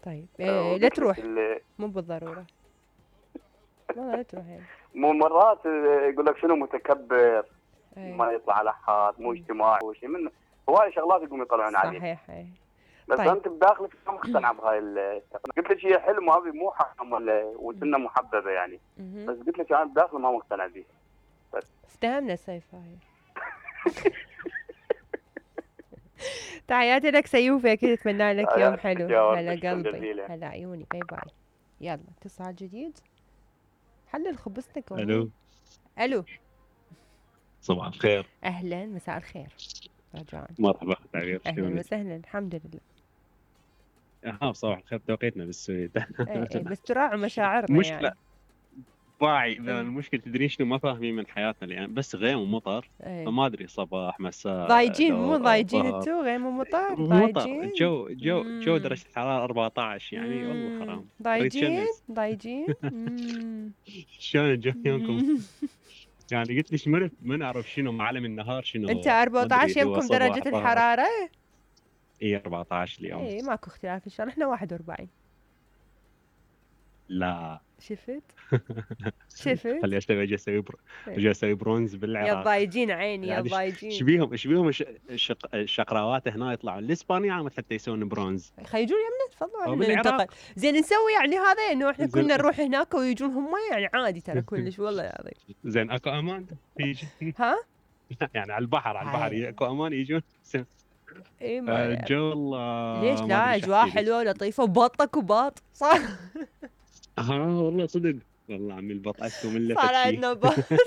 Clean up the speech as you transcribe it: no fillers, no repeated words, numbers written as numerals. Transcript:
طيب لا وقلت لك تروح، مو بالضرورة، والله لا تروح يعني. مو مرات يقول لك شنو متكبر، اي ما يطلع على حد، مو اجتماعي وشيء من هواي شغلات يقوم يطلعون عليه. صحيح. اي بس طيب. انت بداخلك ما مقتنع بهاي التقنية. قلت لك هي حلم هذه مو حرام وسنه محببه يعني. بس قلت لك انا بداخلي ما مقتنع بيه. بس استهمنا سيف هاي. تحياتي لك سيوف، اكيد اتمنى لك يوم حلو. هلا قلبي، هلا عيوني، باي باي. يلا اتصال جديد. حلل خبزتك الو، امي. الو، صباح الخير. اهلا، مساء الخير رجاء. مرحبا تعبير، اهلا شلونك؟ وسهلا، الحمد لله. صباح الخير، توقيتنا بالسويد. اي بس تراعوا مشاعرنا مشكلة يعني. واعي، اي المشكلة تدرين شنو؟ ما فاهمين من حياتنا اليوم، بس غيم ومطر، اي فما ادري صباح مساء ضايجين، مو دور ضايجين ظهر. انتو غيم ومطر، مطر، ضايجين. جو درجة الحرارة 14 يعني، والله حرام. اريد ضايجين شمس. ضايجين. شلون جو يومكم؟ يعني قلت ليش ما نعرف شنو معلم النهار شنو انت هو؟ ما ادري 14 اللي هو يمكم درجة صباح ظهر. الحرارة؟ اي 14 اليوم. اي ماكو اختلاف ان شاء الله، احنا 41. لا. شفت خلي اجي اسوي برونز يا بالعراق. الضايجين عيني، يا يعني الضايجين. شبيهم الشقراوات هنا يطلعون الاسبانيا عم حتى يسوون برونز. خيجون يمنا، تفضلوا او احنا ننتقل. بالعراق. زين نسوي يعني هذا انه احنا زين. كنا نروح هناك ويجون هم، يعني عادي ترى كلش والله العظيم. زين اكو امان تيجي. ها؟ يعني على البحر اكو امان يجون. اي ما الجو والله ليش ما لا، ادري شو اجواء احكي لك. حلوه ولطيفه وبطك وباط صح. والله صدق. والله عمي البط عندكم الا صار فد شي. عندنا باط.